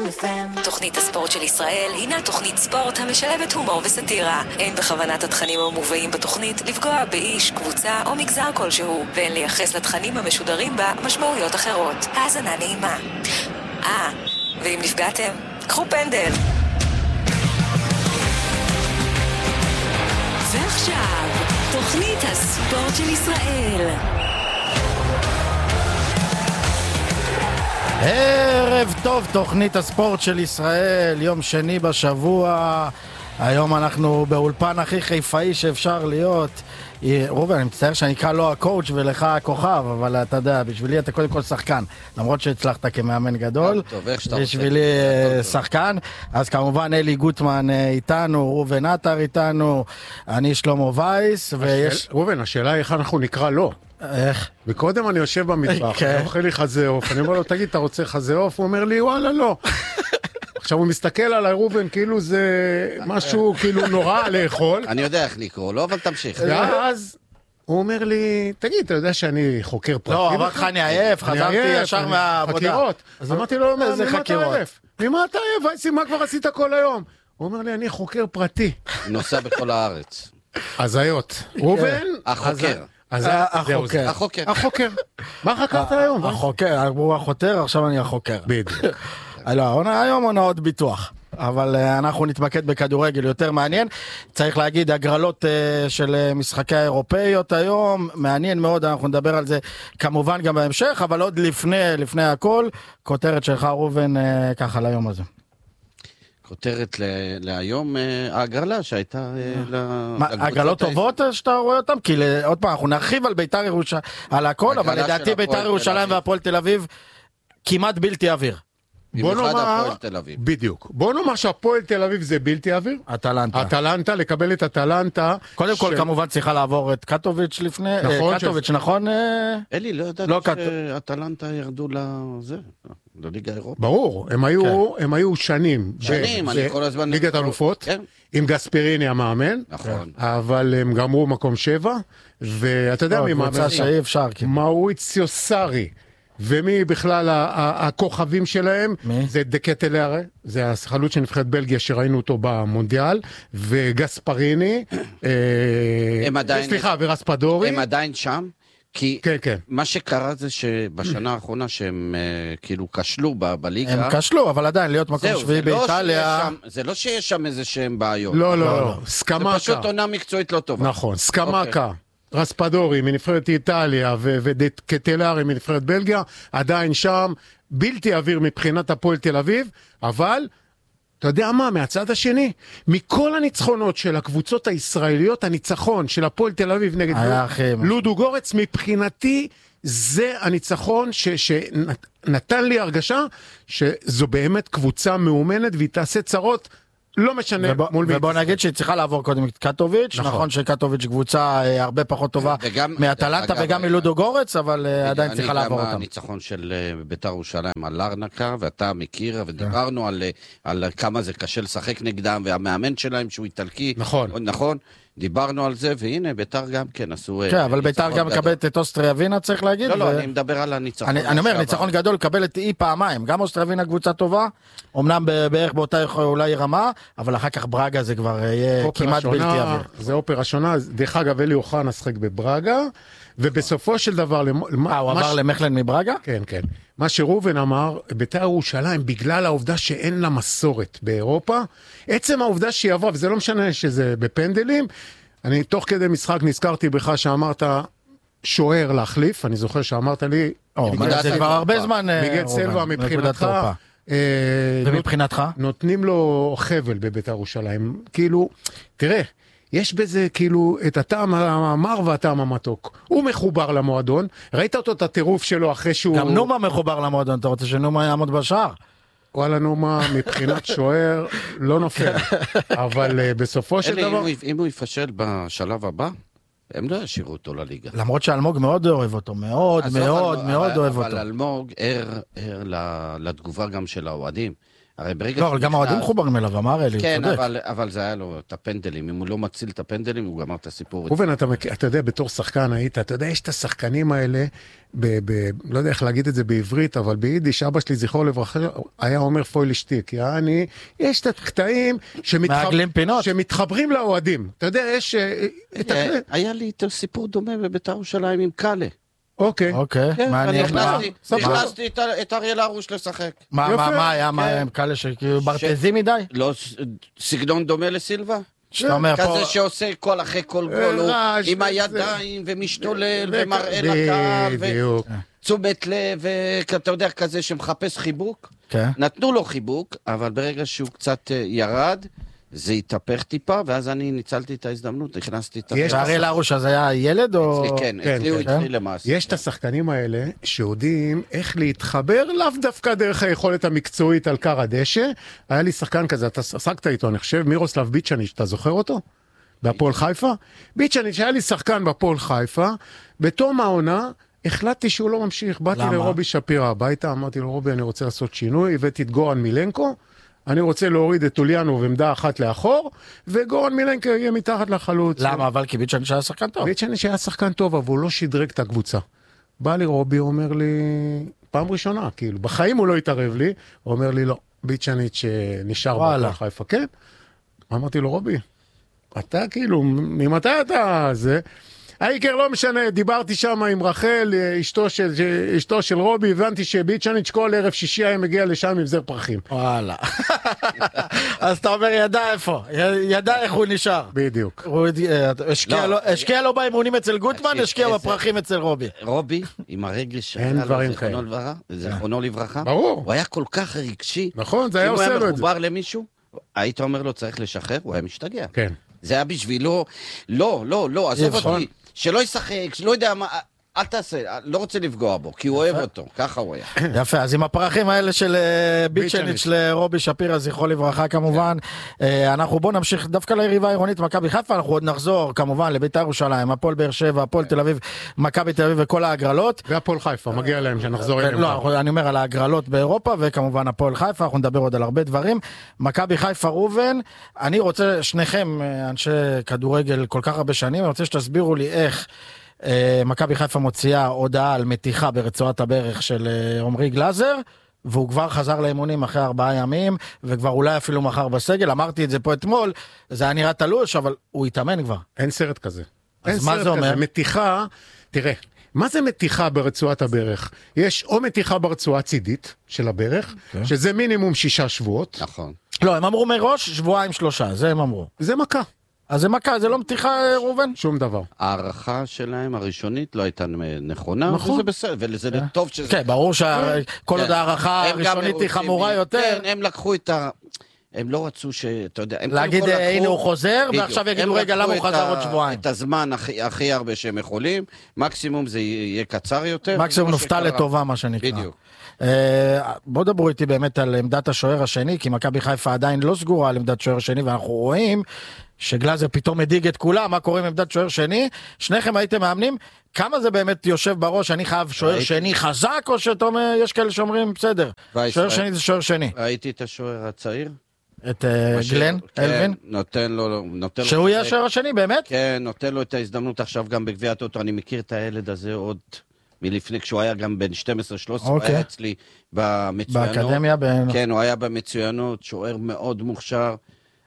FM. תוכנית הספורט של ישראל הינה תוכנית ספורט המשלבת הומור וסטירה. אין בכוונת התכנים המובאים בתוכנית לפגוע באיש, קבוצה או מגזר כלשהו, ואין לייחס לתכנים המשודרים בה משמעויות אחרות. האזנה נעימה. ואם נפגעתם, קחו פנדל. ועכשיו, תוכנית הספורט של ישראל. ערב טוב, תוכנית הספורט של ישראל, יום שני בשבוע. היום אנחנו באולפן הכי חיפאי שאפשר להיות. רובין, אני מצטער שאני אקרא לו הקואוץ' ולך הכוכב, אבל אתה יודע, בשבילי אתה קודם כל שחקן, למרות שהצלחת כמאמן גדול, בשבילי שחקן. אז כמובן אלי גוטמן איתנו, ראובן עטר איתנו, אני שלמה וייס, ויש... ראובן, השאלה היא איך אנחנו נקרא לו. איך? וקודם אני יושב במטבח, אני אוכל לי חזה עוף, אני אומר לו, תגיד, אתה רוצה חזה עוף? הוא אומר לי, וואלה, לא. עכשיו הוא מסתכל על ראובן כאילו זה משהו כאילו נורא לאכול. אני יודע איך לקרוא, לא, אבל תמשיך. ואז הוא אומר לי, תגיד, אתה יודע שאני חוקר פרטי? לא, אמרתי לך אני עייף, חזרתי ישר מהעבודה. חקירות. אמרתי לו, ממה אתה חקירות? עייף? ממה אתה עייף? וייסי, מה כבר עשית כל היום? הוא אומר לי, אני חוקר פרטי. נוסע בכל הארץ. הזיות. ראובן? החוקר. החוקר. מה חקרת היום? החוקר, הוא החותר, עכשיו אני החוקר. בדיוק. לא, היום עונות ביטוח, אבל אנחנו נתמקד בכדורגל יותר מעניין. צריך להגיד, הגרלות של משחקי האירופאיות היום, מעניין מאוד, אנחנו נדבר על זה כמובן גם בהמשך, אבל עוד לפני הכל, כותרת שלך ראובן ככה ליום הזה. כותרת להיום, ההגרלה שהייתה... הגרלות טובות שאתה רואה אותם? כי עוד פעם, אנחנו נרחיב על ביתר ירושלים, על הכל, אבל לדעתי ביתר ירושלים והפועל תל אביב כמעט בלתי אוויר. במיוחד הפועל תל אביב. בדיוק. בוא נאמר שהפועל תל אביב זה בלתי אוויר. אטלנטה, לקבל את אטלנטה. קודם כל כמובן צריכה לעבור את קטוביץ' לפני. קטוביץ', נכון? אלי, לא ידעתי שאטלנטה ירדו לזה, לליגה האירופית. ברור, הם היו שנים. אני כל הזמן... ליגת אלופות, עם גספריני המאמן. נכון. אבל הם גמרו מקום 7, ואתה יודע מי מאמן? מאוריציו סארי. ומי בכלל הכוכבים שלהם? זה דקטלרה, זה החלוץ של נבחרת בלגיה שראינו אותו במונדיאל, וגספריני, סליחה, ורספדורי. הם עדיין שם? כי כן. מה שקרה זה שבשנה האחרונה שהם כאילו כשלו בליגה. הם כשלו, אבל עדיין להיות מקום שביעי באיטליה. זה לא שיש שם איזה שהם בעיות. לא. סקמקה. זה פשוט עונה מקצועית לא טובה. נכון, סקמקה. רספדורי מנבחרת איטליה ודקטלרי מנבחרת בלגיה, עדיין שם, בלתי אוויר מבחינת הפועל תל אביב, אבל אתה יודע מה, מהצד השני, מכל הניצחונות של הקבוצות הישראליות, הניצחון של הפועל תל אביב נגד לודו גורץ, מבחינתי זה הניצחון שנתן לי הרגשה שזו באמת קבוצה מאומנת והיא תעשה צרות, לא משנה. ובוא נגיד שהיא צריכה לעבור קודם את קטוביץ', נכון שקטוביץ' קבוצה הרבה פחות טובה מאטלנטה וגם מלודו גורץ, אבל עדיין צריכה לעבור אותם. גם הניצחון של ביתר ירושלים על לרנקה, ואתה מכיר, ודיברנו על כמה זה קשה לשחק נגדם, והמאמן שלהם שהוא איטלקי, נכון, דיברנו על זה, והנה ביתר גם כן עשו... כן, אבל ביתר גם מקבלת את אוסטריה ווינה, צריך להגיד. לא, אני מדבר על הניצחון. אני אומר, ניצחון גדול, קבלת אי פעמיים. גם אוסטריה ווינה קבוצה טובה, אמנם בערך באותה אולי רמה, אבל אחר כך ברגה זה כבר יהיה כמעט בלתי אוויר. זה אופרה שונה, דרך אגב, אלי אוחנה שחק בברגה, ובסופו של דבר... הוא עבר למכלן מברגה? כן. מה שראובן אמר, ביתר ירושלים, בגלל העובדה שאין לה מסורת באירופה, עצם העובדה שהיא עברה, וזה לא משנה שזה בפנדלים, אני תוך כדי משחק נזכרתי בך שאמרת שוער להחליף, אני זוכר שאמרת לי... זה כבר הרבה זמן... מיגל סלווה מבחינתך... ומבחינתך? נותנים לו חבל בביתר ירושלים. כאילו, תראה, יש בזה כאילו את הטעם המר והטעם המתוק. הוא מחובר למועדון, ראית אותו את הטירוף שלו אחרי שהוא... גם נומה מחובר למועדון, אתה רוצה שנומה יעמוד בשער? וואלה נומה, מבחינת שוער, לא נופל. אבל בסופו של דבר... אם הוא יפשל בשלב הבא, הם לא ישאירו אותו לליגה. למרות שאלמוג מאוד אוהב אותו, מאוד אוהב אותו. אבל אלמוג ער לתגובה גם של האוהדים. הרי ברגע... לא, אבל גם האוהדים מחוברים אליו, אמר אלי, כן, צודק. אבל זה היה לו את הפנדלים. אם הוא לא מציל את הפנדלים, הוא גמר את הסיפור. ראובן, אתה יודע, בתור שחקן היית, אתה יודע, יש את השחקנים האלה, לא יודע איך להגיד את זה בעברית, אבל ביידיש, אבא שלי, זכרו לברכה, היה אומר פוי לשטיק. יעני, יש את הקטעים שמתחברים לאוהדים. אתה יודע, יש... היה לי סיפור דומה בבית"ר ירושלים עם קאלה. אוקיי, מעניין. הכנסתי את אריאל הרוש לשחק. מה היה, מה הם כאלה שכאילו ברטזי מדי? לא, סגנון דומה לסילבה. כזה שעושה כל אחרי כל גול, עם הידיים ומשתולל ומראה לקהל ותשומת לב, ואתה יודע כזה שמחפש חיבוק. נתנו לו חיבוק, אבל ברגע שהוא קצת ירד, זה התהפך טיפה, ואז אני ניצלתי את ההזדמנות, נכנסתי את... ואריאל הרוש אז היה ילד או... כן, אצלי הוא התחיל למעשה. יש את השחקנים האלה שיודעים איך להתחבר, לאו דווקא דרך היכולת המקצועית על קר הדשא. היה לי שחקן כזה, אתה עסקת איתו, אני חושב, מירוסלב ביצ'ניץ', אתה זוכר אותו? בהפועל חיפה? ביצ'ניץ', היה לי שחקן בהפועל חיפה, בתום העונה, החלטתי שהוא לא ממשיך, באתי לרובי שפירא הביתה, אמרתי לו, רובי, אני רוצה לעשות שינוי, הבאתי את גורן מילנקו, אני רוצה להוריד את טוליאנו ועמדה אחת לאחור, וגורן מילנקו יהיה מתחת לחלוץ. למה? אבל כי ביצ'ניץ' היה שחקן טוב. ביצ'ניץ' היה שחקן טוב, אבל הוא לא שדרג את הקבוצה. בא לי רובי, אומר לי, פעם ראשונה, כאילו, בחיים הוא לא התערב לי, הוא אומר לי, לא, ביצ'ניץ' נשאר בהפועל חיפה, כן? אמרתי לו, רובי, אתה כאילו, ממתי אתה זה? העיקר לא משנה, דיברתי שם עם רחל, אשתו של רובי, הבנתי שביצ'ניץ' כל ערב שישי היה מגיע לשם עם זר פרחים. וואלה. אז אתה אומר, ידע איפה? ידע איך הוא נשאר. בדיוק. השקיע לו באימונים אצל גוטמן, השקיע בפרחים אצל רובי. רובי, עם הרגש, אין דברים כאלה. זכרונו לברכה. ברור. הוא היה כל כך רגשי. נכון, זה היה עושה לו את זה. אם הוא היה מחובר למישהו, היית אומר לו צריך לשחרר, הוא היה משתגע. כן. זה היה בשבילו, לא, עזוב אותי. שלא ישחק, שלא יודע מה, אל תעשה, לא רוצה לפגוע בו, כי הוא אוהב אותו, ככה הוא היה. יפה, אז עם הפרחים האלה של ביצ'ניץ' לרובי שפירא, זכרו לברכה כמובן, אנחנו בוא נמשיך דווקא ליריבה העירונית מכבי חיפה, אנחנו עוד נחזור כמובן לבית"ר ירושלים, הפועל באר שבע, הפועל תל אביב, מכבי תל אביב וכל ההגרלות. והפועל חיפה, מגיע להם שנחזור אליהם. לא, אני אומר על ההגרלות באירופה, וכמובן הפועל חיפה, אנחנו נדבר עוד על הרבה דברים. מכבי חיפה ראובן, אני רוצה, שניכם אנשי כדורגל כל כך הרבה שנים, אני רוצה שתסבירו לי איך מכבי חיפה מוציאה הודעה על מתיחה ברצועת הברך של עומרי גלאזר, והוא כבר חזר לאימונים אחרי 4 ימים, וכבר אולי אפילו מחר בסגל, אמרתי את זה פה אתמול, זה היה נראה תלוש, אבל הוא התאמן כבר. אין סרט כזה. אז מה זה אומר? מתיחה, תראה, מה זה מתיחה ברצועת הברך? יש או מתיחה ברצועה צידית של הברך, שזה מינימום 6 שבועות. נכון. לא, הם אמרו מראש 2-3, זה הם אמרו. זה מכה. אז זה מכה, זה לא מתיחה ראובן? שום דבר. הערכה שלהם הראשונית לא הייתה נכונה, נכון. וזה בסדר, וזה טוב שזה... כן, ברור שכל עוד הערכה הראשונית היא חמורה יותר. כן, הם לקחו את ה... הם לא רצו אתה יודע... להגיד, הנה הוא חוזר, ועכשיו יגידו, רגע, למה הוא חזר עוד 2 את הזמן הכי הרבה שהם יכולים, מקסימום זה יהיה קצר יותר. מקסימום נופתע לטובה, מה שנקרא. בדיוק. בוא דברו איתי באמת על עמדת השוער השני, כי מכבי חיפה עדיין לא סגורה על עמדת שוער שני, ואנחנו רואים שגלאזר פתאום מדיג את כולם, מה קורה עם עמדת שוער שני? שניכם הייתם מאמנים, כמה זה באמת יושב בראש, אני חייב שוער שני חזק, או שאתה אומר, יש כאלה שאומרים, בסדר, שוער שני זה שוער שני. ראיתי את השוער הצעיר. את גלן, אלווין? נותן לו... שהוא יהיה השוער השני, באמת? כן, נותן לו את ההזדמנות עכשיו גם בגביע הטוטו, אני מכיר את הילד הזה עוד... מלפני, כשהוא היה גם בין 12-13, הוא היה אצלי במצוינות. באקדמיה? כן, הוא היה במצוינות, שוער מאוד מוכשר.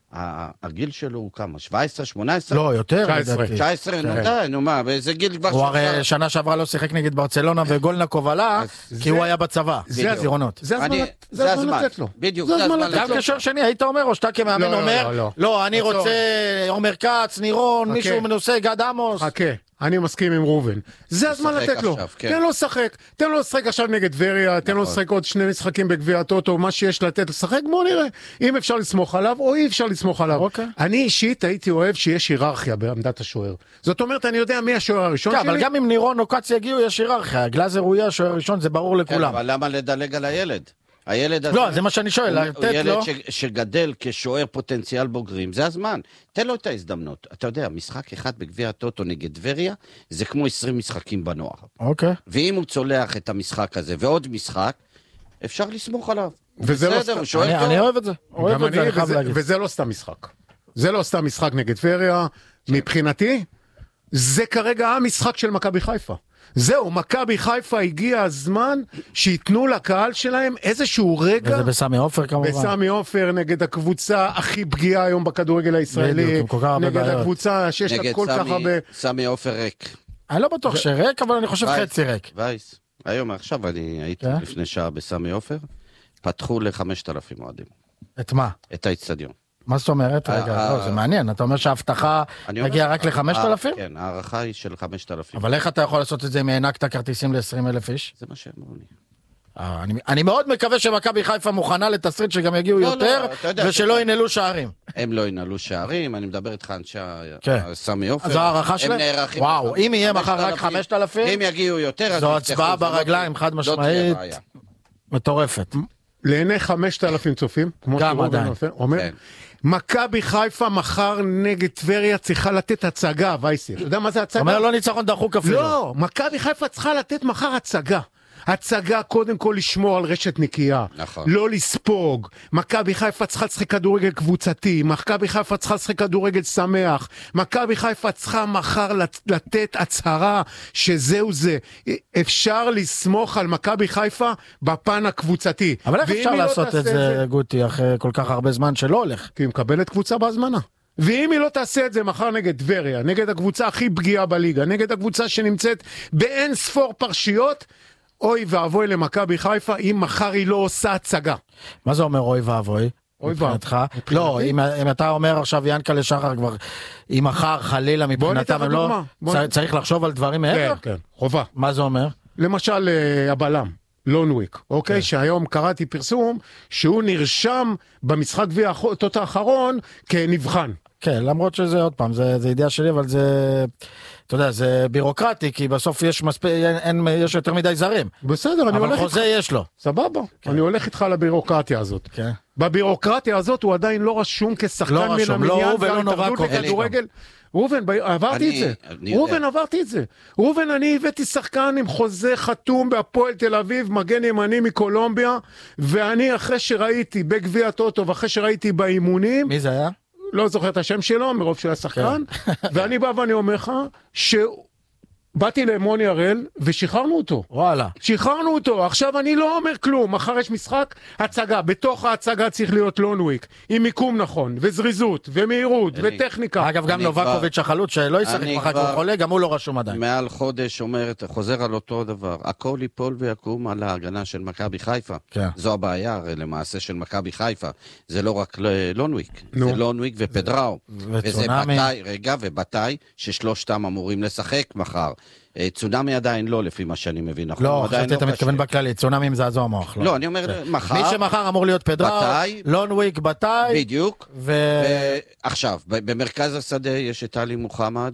הגיל שלו הוא כמה? 17, 18? לא, יותר. 19, נו די, נו מה, באיזה גיל כבר... הוא הרי שנה שעברה לא שיחק נגד ברצלונה וגולנקוב עלה, כי הוא היה בצבא. זה הזירונות. זה הזמן לתת לו. בדיוק. גם כשוער שני, היית אומר, או שאתה כמאמן אומר, לא, אני רוצה עומר כץ, נירון, מישהו מנוסה, גד עמוס. חכה. אני מסכים עם ראובן. זה הזמן לתת לו. תן לו לשחק. תן לו לשחק עכשיו נגד טבריה, תן לו לשחק עוד 2 משחקים בגביע הטוטו, מה שיש לתת לשחק, בואו נראה. אם אפשר לסמוך עליו או אי אפשר לסמוך עליו. אני אישית הייתי אוהב שיש היררכיה בעמדת השוער. זאת אומרת, אני יודע מי השוער הראשון שלי. אבל גם אם נירון או קץ יגיעו, יש היררכיה. גלאזר הוא יהיה השוער הראשון, זה ברור לכולם. אבל למה לדלג על הילד? הילד הזה... לא, זה מה שאני שואל, הוא ילד שגדל כשוער פוטנציאל בוגרים, זה הזמן. תן לו את ההזדמנות. אתה יודע, משחק אחד בגביע הטוטו נגד טבריה, זה כמו 20 משחקים בנוער. אוקיי. ואם הוא צולח את המשחק הזה ועוד משחק, אפשר לסמוך עליו. בסדר, הוא שואל טוב. אני אוהב את זה. וזה לא סתם משחק. זה לא סתם משחק נגד טבריה. מבחינתי, זה כרגע המשחק של מכבי חיפה. זהו, מכבי חיפה הגיע הזמן שיתנו לקהל שלהם איזשהו רגע. וזה בסמי עופר כמובן. בסמי עופר נגד הקבוצה הכי פגיעה היום בכדורגל הישראלי. נגד הקבוצה שיש לה כל כך הרבה... נגד סמי עופר ריק. אני לא בטוח שריק, אבל אני חושב חצי ריק. וייס, היום עכשיו אני הייתי לפני שעה בסמי עופר, פתחו ל5,000 אוהדים. את מה? את האצטדיון. מה זאת אומרת? רגע, זה מעניין. אתה אומר שההבטחה תגיע רק ל5,000? כן, הערכה היא של 5,000. אבל איך אתה יכול לעשות את זה אם הענקת כרטיסים ל20,000 איש? זה מה שאמרו לי. אני מאוד מקווה שמכבי חיפה מוכנה לתסריט שגם יגיעו יותר, ושלא ינעלו שערים. הם לא ינעלו שערים, אני מדבר איתך אנשי סמי עופר. אז הערכה שלהם? וואו, אם יהיה מחר רק 5,000, אם יגיעו יותר, זו הצבעה ברגליים חד משמעית מטורפת. לעיני 5,000 צופים, כמו שרובן אומר, מכבי חיפה מחר נגד טבריה צריכה לתת הצגה, וייסי. אתה יודע מה זה הצגה? אומר לא ניצחון דחוק אפילו. לא, מכבי חיפה צריכה לתת מחר הצגה. הצגה קודם כל לשמור על רשת נקייה, לא לספוג. מכבי חיפה צריכה לשחק כדורגל קבוצתי, מכבי חיפה צריכה לשחק כדורגל שמח, מכבי חיפה צריכה מחר לתת הצהרה שזהו זה. אפשר לסמוך על מכבי חיפה בפן הקבוצתי. אבל איך אפשר לעשות את זה, גוטי, אחרי כל כך הרבה זמן שלא הולך? כי היא מקבלת קבוצה בהזמנה. ואם היא לא תעשה את זה מחר נגד טבריה, נגד הקבוצה הכי פגיעה בליגה, נגד הקבוצה שנמצאת באין ספור פרשיות, אוי ואבוי למכבי חיפה, אם מחר היא לא עושה הצגה. מה זה אומר אוי ואבוי? אוי ואבוי. לא, אם אתה אומר עכשיו ינקלה שחר כבר, אם מחר חלילה מבחינתם, הם לא... צריך לחשוב על דברים מעבר? כן, חובה. מה זה אומר? למשל, הבלם, לונוויק, אוקיי? שהיום קראתי פרסום, שהוא נרשם במשחק גביע הטוטו האחרון כנבחן. כן, למרות שזה עוד פעם, זה ידיעה שלי, אבל זה... אתה יודע, זה בירוקרטי, כי בסוף יש יותר מדי זרים. בסדר, אני הולך איתך. אבל חוזה יש לו. סבבה, אני הולך איתך לבירוקרטיה הזאת. בבירוקרטיה הזאת הוא עדיין לא רשום כשחקן מן המניין, ולא נובקוב. רובן, עברתי את זה. רובן, אני הבאתי שחקן עם חוזה חתום בהפועל תל אביב, מגן ימני מקולומביה, ואני אחרי שראיתי בגביע הטוטו, ואחרי שראיתי באימונים... מי זה היה? לא זוכר את השם שלו, מרוב של השחקן, ואני בא ואני אומר לך, שבאתי למוני הראל, ושחררנו אותו. וואלה. שחררנו אותו, עכשיו אני לא אומר כלום, מחר יש משחק, הצגה, בתוך ההצגה צריך להיות לונוויק, עם מיקום נכון, וזריזות, ומהירות, וטכניקה. אגב, גם נובקוביץ' החלוץ, שלא ישחק מחר כבר חולה, גם הוא לא רשום עדיין. מעל חודש חוזר על אותו דבר, הכל ייפול ויקום על ההגנה של מכבי חיפה. זו הבעיה למעשה של מכבי חיפה, זה לא רק לונוויק, זה לונוויק ופדראו. וזה ובתי, ששלושתם אמורים לשחק מחר. צונאמי עדיין לא, לפי מה שאני מבין. לא, חשבתי אתה מתכוון בכללי, צונאמי עם זעזוע המוח. לא, אני אומר מחר. מי שמחר אמור להיות פדראו, לונוויק, בתאי. בדיוק. עכשיו, במרכז השדה יש את אלי מוחמד.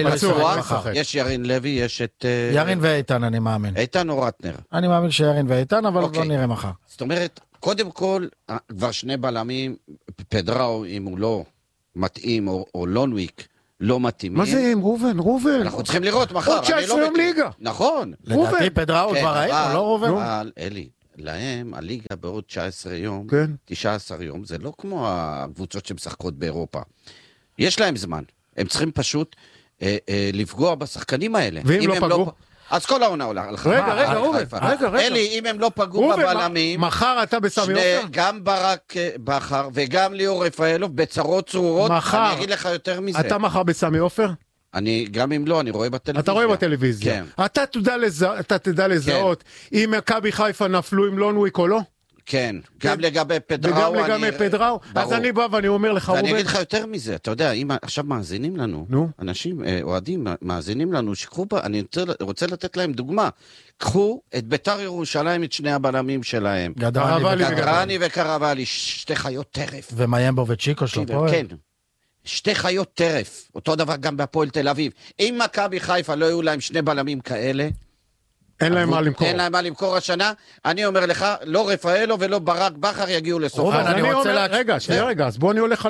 יש ירין לוי, יש את... ירין ואיתן, אני מאמין. איתן או רטנר? אני מאמין שירין ואיתן, אבל לא נראה מחר. זאת אומרת, קודם כל, כבר שני בלמים, פדראו, אם הוא לא מתאים, או לונוויק, לא מתאימים. מה זה עם רובן? אנחנו צריכים לראות מחר. עוד 19 יום ליגה. נכון. לדעתי פדראו כבר ראינו, לא רובן. אבל, אלי, להם הליגה בעוד 19 יום, 19 יום, זה לא כמו הקבוצות שמשחקות באירופה. יש להם זמן. הם צריכים פשוט לפגוע בשחקנים האלה. ואם לא פגעו? אז כל העונה עולה. רגע. אלי, אם הם לא פגעו בבלמים... מחר אתה בסמי עופר? גם ברק בכר וגם ליאור רפאלוב בצרות צרורות. אני אגיד לך יותר מזה. אתה מחר בסמי עופר? גם אם לא, אני רואה בטלוויזיה. אתה רואה בטלוויזיה. אתה תדע לזהות אם מכבי חיפה נפלו עם לונוויק או לא? כן, גם לגבי פדראו. וגם לגבי פדראו, אז אני בא ואני אומר לך, ואני אגיד לך יותר מזה, אתה יודע, אם עכשיו מאזינים לנו, אנשים, אוהדים, מאזינים לנו, שקחו בה, אני רוצה לתת להם דוגמה, קחו את ביתר ירושלים, את שני הבלמים שלהם. גדרני וקרבלי, שתי חיות טרף. ומיימבו וצ'יקו שלו פה. כן, שתי חיות טרף, אותו דבר גם בהפועל תל אביב. אם מכבי חיפה לא היו להם שני בלמים כאלה, אין להם מה למכור. אין להם מה למכור השנה. אני אומר לך, לא רפאלו ולא ברק בכר יגיעו לסוף. רגע, אז בוא אני הולך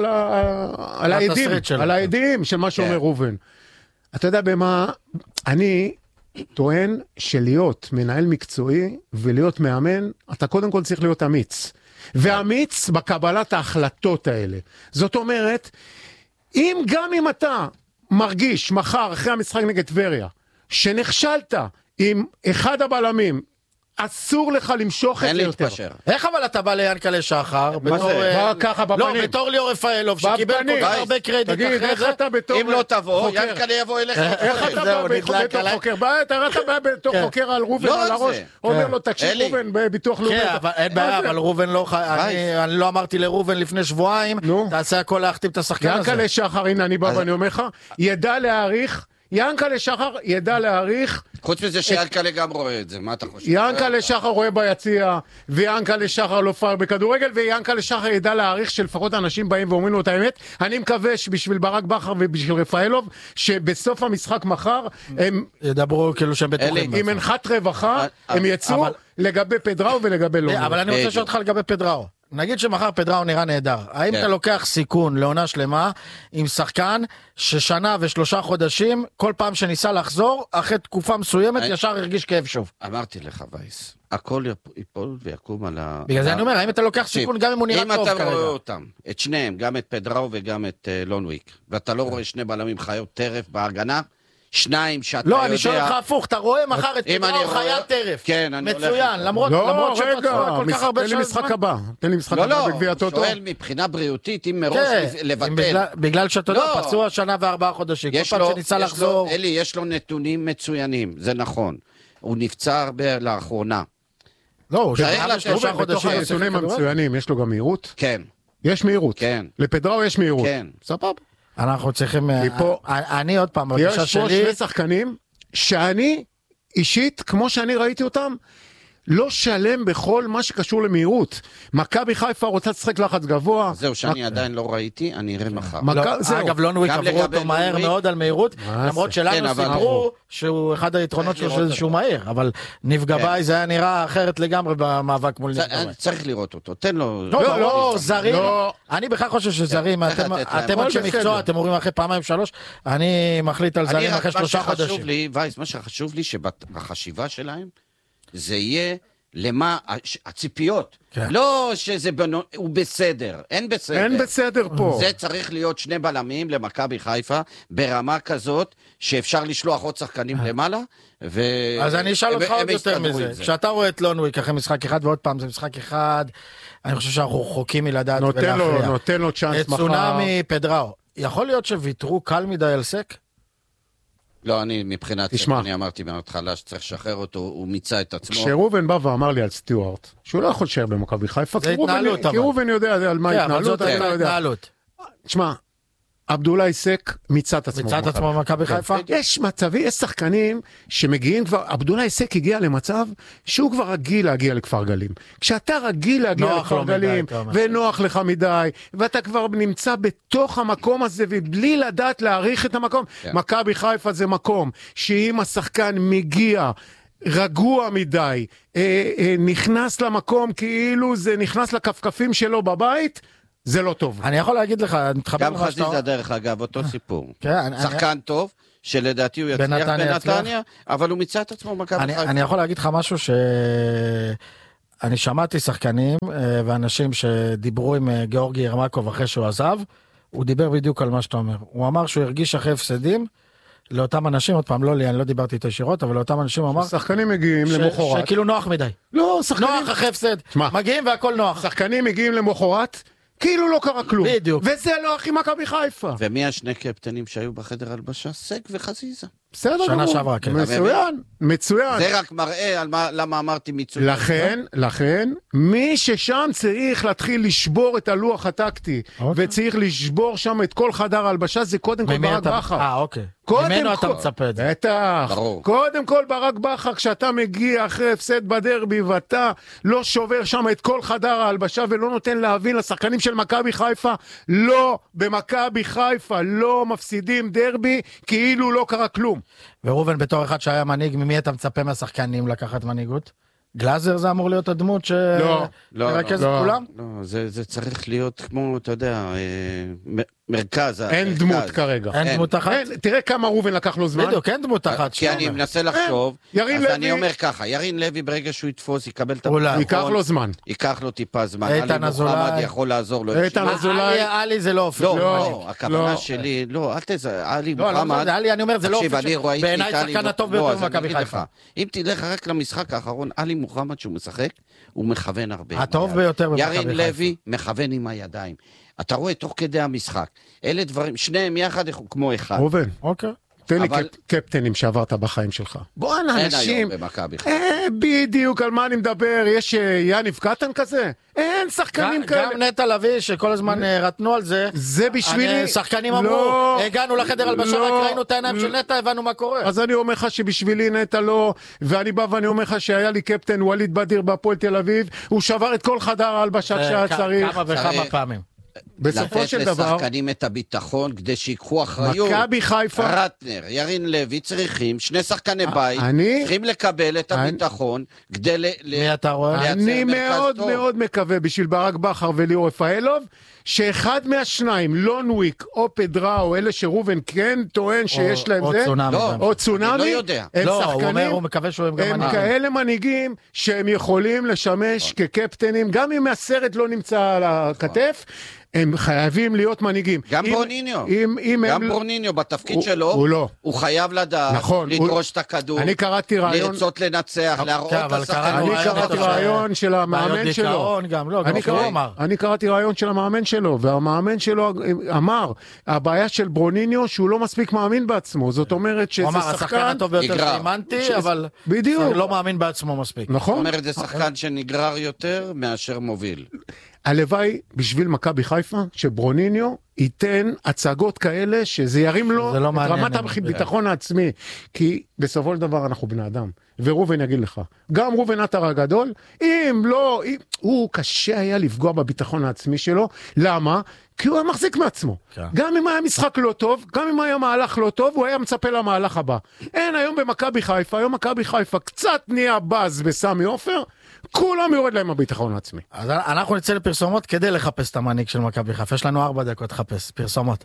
על העדים של מה שאומר רובן. אתה יודע במה, אני טוען שלהיות מנהל מקצועי ולהיות מאמן, אתה קודם כל צריך להיות אמיץ. ואמיץ בקבלת ההחלטות האלה. זאת אומרת, גם אם אתה מרגיש מחר אחרי המשחק נגד טבריה, שנכשלת עם אחד הבלמים, אסור לך למשוך את זה יותר. איך אבל אתה בא ליענקלה שחר? מה זה? ככה בפנים. לא, בתור ליאור רפאלוב, שקיבל כל כך הרבה קרדיט אחרי זה. אם לא תבוא, יענקלה יבוא אליך. איך אתה בא בתור חוקר? אתה בא בתור חוקר על רובן על הראש, אומר לו, תקשיב רובן בביטוח לאומי. אין בעיה, אבל רובן לא... אני לא אמרתי לרובן לפני שבועיים, תעשה הכל להחתים את השחקן הזה. יענקלה שחר, הנה אני בא ואני אומר לך, יענקלה שחר ידע להעריך. חוץ מזה שיענקלה גם רואה את זה, מה אתה חושב? יענקלה שחר רואה ביציע, ויענקלה שחר לא פער בכדורגל, ויענקלה שחר ידע להעריך שלפחות אנשים באים ואומרים לו את האמת. אני מקווה שבשביל ברק בכר ובשביל רפאלוב, שבסוף המשחק מחר, הם ידברו כאילו שהם בטוחים. עם מנחת רווחה, הם יצאו לגבי פדראו ולגבי לונגו. אבל אני רוצה לשאול אותך לגבי פדראו. נגיד שמחר פדראו נראה נהדר. האם אתה לוקח סיכון לעונה שלמה עם שחקן ששנה ו3 חודשים, כל פעם שניסה לחזור, אחרי תקופה מסוימת ישר הרגיש כאב שוב? אמרתי לך וייס, הכל ייפול ויקום על ה... בגלל זה אני אומר, האם אתה לוקח סיכון גם אם הוא נראה טוב כרגע? אם אתה רואה אותם, את שניהם, גם את פדראו וגם את לונגוויק, ואתה לא רואה שני בלמים חיות טרף בהגנה, שניים שאתה יודע... לא, אני שואל לך הפוך, אתה רואה מחר את פדראו חיית טרף. כן, אני הולך... מצוין, למרות שפצוע כל כך הרבה תן לי משחק הבא. תן לי משחק הבא בגביע הטוטו. שואל מבחינה בריאותית, אם מראש לבטל. בגלל שאתה יודע, פצוע שנה ו4 חודשים. כל פעם שניסה לחזור... אלי, יש לו נתונים מצוינים, זה נכון. הוא נפצע הרבה לאחרונה. לא, הוא בתוך הנתונים המצוינים, יש לו גם מהירות? כן. יש מהירות. כן. לפדראו יש מהירות. כן. סבבה. אנחנו צריכים... אני עוד פעם, יש פה שני שחקנים שאני אישית, כמו שאני ראיתי אותם, לא שלם בכל מה שקשור למהירות. מכבי חיפה רוצה לשחק לחץ גבוה. זהו, שאני עדיין לא ראיתי, אני אראה מחר. אגב, לונגוויק עברו אותו מהר מאוד על מהירות, למרות שלנו סיפרו שהוא אחד היתרונות שלו שהוא מהיר, אבל ניב גבאי זה היה נראה אחרת לגמרי במאבק מול ניב גבאי. צריך לראות אותו, תן לו... לא, זרים, אני בכלל חושב שזרים, אתם אנשי מקצוע, אתם אומרים אחרי 2-3, אני מחליט על זרים אחרי 3 חודשים. וייס, מה שחשוב לי שבחשיבה שלהם זה יהיה למה הציפיות, לא שזה הוא בסדר, אין בסדר. אין בסדר פה. זה צריך להיות 2 בלמים למכבי חיפה, ברמה כזאת שאפשר לשלוח עוד שחקנים למעלה, אז אני אשאל אותך עוד יותר מזה. כשאתה רואה את לונגוויק אחרי משחק אחד, ועוד פעם זה משחק אחד, אני חושב שאנחנו רחוקים מלדעת ולהכריע. נותן לו צ'אנס מחר. צונאמי פדראו, יכול להיות שוויתרו קל מדי על סק? לא, אני מבחינת, אני אמרתי מההתחלה שצריך לשחרר אותו, הוא מיצה את עצמו. כשרובן בא ואמר לי על סטיוארט, שהוא לא יכול להישאר במכבי חיפה, כי רובן יודע על מה התנהלות. תשמע, עבדולאי סק מיצה את עצמו במכבי חיפה. יש מצבים, יש שחקנים שמגיעים כבר, עבדולאי סק הגיע למצב שהוא כבר רגיל להגיע לכפר גלים. כשאתה רגיל להגיע לכפר גלים, ונוח לך מדי, ואתה כבר נמצא בתוך המקום הזה, ובלי לדעת להעריך את המקום, מכבי חיפה זה מקום, שאם השחקן מגיע רגוע מדי, נכנס למקום כאילו זה נכנס לכפכפים שלו בבית, זה לא טוב. אני יכול להגיד לך, גם חזיזה דרך אגב, אותו סיפור. שחקן טוב, שלדעתי הוא יצליח בנתניה, אבל הוא מיצה את עצמו במכבי חיפה. אני יכול להגיד לך משהו אני שמעתי שחקנים ואנשים שדיברו עם גיאורגי ירמקוב אחרי שהוא עזב, הוא דיבר בדיוק על מה שאתה אומר. הוא אמר שהוא הרגיש אחרי הפסדים, לאותם אנשים, עוד פעם לא לי, אני לא דיברתי איתו ישירות, אבל לאותם אנשים אמר... שחקנים מגיעים למחרת. שכאילו נוח מדי. לא, שחקנים... נוח אחרי הפסד. מגיעים והכל נוח. שחקנים מגיעים למחרת, כאילו לא קרה כלום. בדיוק. וזה לא הכי מכבי חיפה. ומי השני קפטנים שהיו בחדר הלבשה? סק וחזיזה. בסדר שנה שעברה, כן. מצוין, מצוין. זה רק מראה על למה אמרתי מצוין. לכן, מי ששם צריך להתחיל לשבור את הלוח הטקטי, וצריך לשבור שם את כל חדר הלבשה, זה קודם כל ברק בכר. אוקיי. ממנו אתה מצפה את זה. בטח. קודם כל ברק בכר, כשאתה מגיע אחרי הפסד בדרבי, ואתה לא שובר שם את כל חדר ההלבשה, ולא נותן להבין לשחקנים של מכבי חיפה, לא, במכבי חיפה, לא מפסידים דרבי, כאילו לא קרה כלום. ורובן בתור אחד שהיה מנהיג, ממי אתה מצפה מהשחקנים לקחת מנהיגות? גלאזר זה אמור להיות הדמות שתרכז את כולם? לא, זה צריך להיות כמו, אתה יודע, מרכז. אין דמות כרגע. אין דמות אחת? תראה כמה ראובן לקח לו זמן. בדיוק, אין דמות אחת. כי אני מנסה לחשוב, אז אני אומר ככה, ירין לוי ברגע שהוא יתפוס, יקבל את אולי. ייקח לו זמן. ייקח לו טיפה זמן. איתן אזולאי. מוחמד יכול לעזור לו. איתן אזולאי. אלי זה לא אופי. לא, הכוונה שלי, לא, אל תזע, אלי מוחמד. אלי, אני אומר, זה לא אופי. תקשיב, בעיניי שחקן הטוב ביותר במכבי חיפה. אם תלך רק למשחק האחרון, אלי מוחמד שהוא משחק, הוא מכוון הרבה. הטוב ביותר במכבי חיפה. ירין לוי מכוון עם הידיים. אתה רואה תוך כדי המשחק. אלה דברים, שניהם יחד כמו אחד. ראובן, אוקיי. תן לי קפטנים שעברת בחיים שלך. בוא אנשים. אין היום במכבי חיפה. בדיוק על מה אני מדבר. יש יניב קטן כזה? אין שחקנים כאלה. גם נטע לביא שכל הזמן רתנו על זה. זה בשבילי. שחקנים אמרו, הגענו לחדר הלבשה, רק ראינו את העיניים של נטע, הבנו מה קורה. אז אני אומר לך שבשבילי נטע לא, ואני בא ואני אומר לך שהיה לי קפטן ווליד בדיר בהפועל תל אביב, הוא שבר את כל חדר ההלבשה כשהיה צריך. כמה וכמה פעמים. בסופו של דבר... לתת לשחקנים את הביטחון כדי שיקחו אחריות. מכבי חיפה... רטנר, ירין לוי צריכים, שני שחקני בית, צריכים לקבל את הביטחון כדי מי אתה רואה? אני מאוד מאוד מקווה בשביל ברק בכר וליאור רפאלוב, שאחד מהשניים, לונוויק או פדראו, אלה שרובן כן טוען שיש להם זה, או צונאמי, לא יודע. הם שחקנים, הוא מקווה שהוא הם כאלה מנהיגים שהם יכולים לשמש כקפטנים, גם אם הסרט לא נמצא על הכתף, הם חייבים להיות מנהיגים. גם ברוניניו. גם ברוניניו בתפקיד שלו, הוא חייב לדעת, לדרוש את הכדור, לרצות לנצח, להראות את השחקנים. אני קראתי רעיון של המאמן שלו. אני קראתי רעיון של המאמן שלו, והמאמן שלו אמר, הבעיה של ברוניניו שהוא לא מספיק מאמין בעצמו. זאת אומרת שזה שחקן... הוא אמר, השחקן הטוב ביותר שהאמנתי, אבל לא מאמין בעצמו מספיק. נכון. זאת אומרת, זה שחקן שנגרר יותר מאשר מוביל. הלוואי בשביל מכבי חיפה שברוניניו ייתן הצגות כאלה שזה ירים לו את רמת הביטחון העצמי, כי בסופו של דבר אנחנו בני אדם, ורובן יגיד לך, גם רובן עטר הגדול, אם לא, הוא קשה היה לפגוע בביטחון העצמי שלו. למה? כי הוא היה מחזיק מעצמו. גם אם היה משחק לא טוב, גם אם היה מהלך לא טוב, הוא היה מצפה למהלך הבא. אין היום במכבי חיפה, היום מכבי חיפה קצת נהיה בז בסמי עופר, כולם יורד להם הביטחון העצמי. אז אנחנו נצא לפרסומות כדי לחפש את המנהיג של מכבי חיפה. יש לנו 4 דקות לחפש. פרסומות.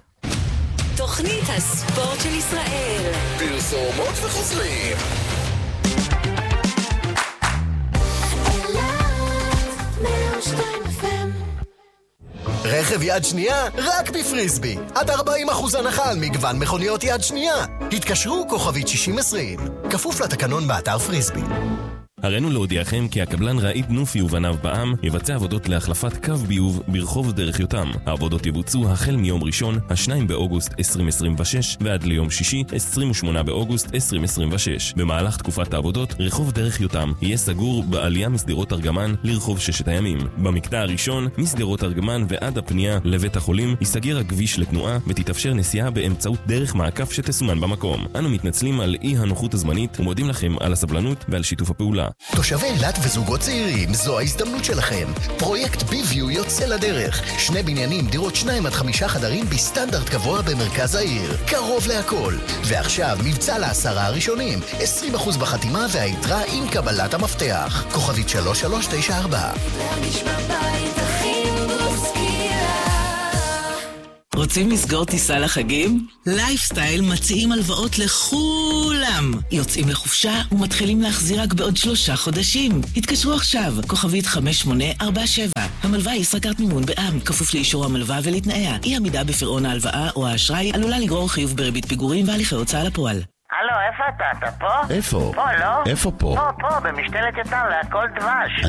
תוכנית הספורט של ישראל. פרסומות וחוזרים. רכב יד שנייה רק בפריסבי. עד 40% הנחה על מגוון מכוניות יד שנייה. התקשרו כוכבית 6020. כפוף לתקנון באתר פריסבי. הראינו להודיעכם כי הקבלן רעיד נופי ובניו בעם יבצע עבודות להחלפת קו ביוב ברחוב דרך יותם. העבודות יבוצעו החל מיום ראשון, 2 באוגוסט 2026 ועד ליום שישי, 28 באוגוסט 2026. במהלך תקופת העבודות, רחוב דרך יותם יהיה סגור בעלייה מסדרות ארגמן לרחוב 6 הימים. במקטע הראשון, מסדרות ארגמן ועד הפנייה לבית החולים, ייסגר הכביש לתנועה ותתאפשר נסיעה באמצעות דרך מעקף שתסומן במקום. אנו מתנצלים על אי הנוחות הזמנית ומודים לכם על הסבלנות ועל שיתוף הפעולה. תושבי אילת וזוגות צעירים, זו ההזדמנות שלכם. פרויקט ביביו יוצא לדרך. 2 בניינים, דירות 2 עד 5 חדרים בסטנדרט גבוה במרכז העיר. קרוב להכל. ועכשיו מבצע ל10 הראשונים. 20% בחתימה והיתרה עם קבלת המפתח. כוכבית 3394. רוצים לסגור טיסה לחגים? לייפסטייל מציעים הלוואות לכולם. יוצאים לחופשה ומתחילים להחזיר רק בעוד 3 חודשים. התקשרו עכשיו, כוכבית 5847. המלווה ישראכרט מימון בע"מ, כפוף לאישור המלווה ולתנאיה. אי עמידה בפירעון ההלוואה או האשראי עלולה לגרור חיוב בריבית פיגורים והליכי הוצאה לפועל. הלו, איפה אתה? אתה פה? איפה? פה, לא? איפה פה? פה, במשתלת יתם, להכל דבש.